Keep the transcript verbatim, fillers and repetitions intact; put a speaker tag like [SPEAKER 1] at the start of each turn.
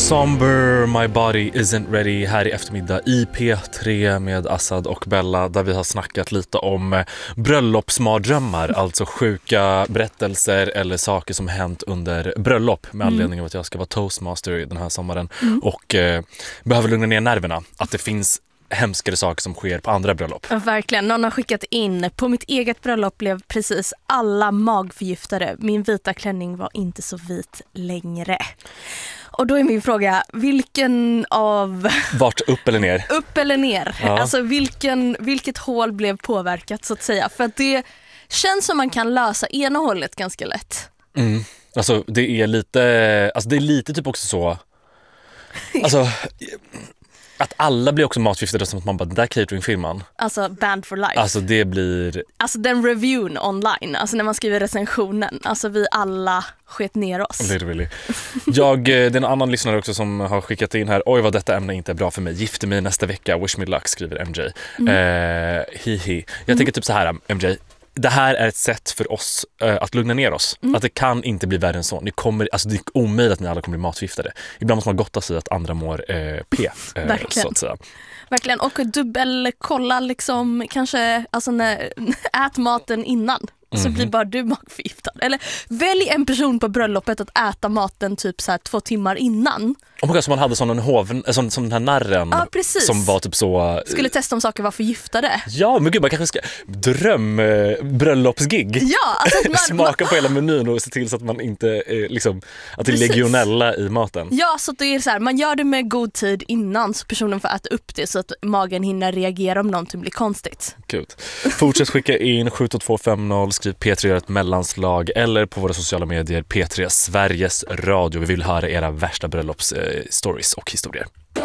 [SPEAKER 1] Somber, My Body Isn't Ready här i eftermiddag i P tre med Assad och Bella, där vi har snackat lite om bröllopsmardrömmar, alltså sjuka berättelser eller saker som hänt under bröllop med anledning mm. av att jag ska vara toastmaster den här sommaren mm. och eh, behöver lugna ner nerverna, att det finns hemskare saker som sker på andra bröllop.
[SPEAKER 2] Ja, verkligen. Någon har skickat in: på mitt eget bröllop blev precis alla magförgiftade. Min vita klänning var inte så vit längre. Och då är min fråga, vilken av...
[SPEAKER 1] Vart, upp eller ner?
[SPEAKER 2] Upp eller ner. Ja. Alltså vilken, vilket hål blev påverkat så att säga. För att det känns som man kan lösa ena hållet ganska lätt.
[SPEAKER 1] Mm. Alltså det är lite, alltså det är lite typ också så... Alltså... Att alla blir också matförgiftade, som att man bara, den där cateringfirman.
[SPEAKER 2] Alltså Band for Life.
[SPEAKER 1] Alltså det blir...
[SPEAKER 2] Alltså den reviewen online, alltså när man skriver recensionen. Alltså vi alla sket ner oss.
[SPEAKER 1] Literally. Jag, det är en annan lyssnare också som har skickat in här: oj vad detta ämne inte är bra för mig. Gifter mig nästa vecka, wish me luck, skriver M J. Mm. Eh, hihi. Jag mm. tänker typ så här, M J. Det här är ett sätt för oss uh, att lugna ner oss. Mm. Att det kan inte bli värre än så. Ni kommer, alltså det är omöjligt att ni alla kommer bli matförgiftade. Ibland måste man gotta sig att andra mår uh, P. Uh,
[SPEAKER 2] Verkligen.
[SPEAKER 1] Så att säga.
[SPEAKER 2] Verkligen. Och dubbelkolla liksom, kanske alltså när, ät maten innan. Så mm-hmm. blir bara du magförgiftad. Eller välj en person på bröllopet att äta maten typ så här två timmar innan.
[SPEAKER 1] Och oh, som man hade som en hoven, som, som den här narren
[SPEAKER 2] ja,
[SPEAKER 1] som var typ så...
[SPEAKER 2] Skulle testa om saker var förgiftade.
[SPEAKER 1] Ja, men gud, man kanske ska dröm eh, bröllopsgig.
[SPEAKER 2] Ja, alltså man,
[SPEAKER 1] smaka på hela menyn och se till så att man inte eh, liksom, att det är precis. Legionella i maten.
[SPEAKER 2] Ja, så det är så här, man gör det med god tid innan så personen får äta upp det så att magen hinner reagera om någonting blir konstigt.
[SPEAKER 1] Gud. Fortsätt skicka in sju två två fem noll, skriv P tre gör ett mellanslag eller på våra sociala medier P tre Sveriges Radio. Vi vill höra era värsta bröllops eh, stories och historier.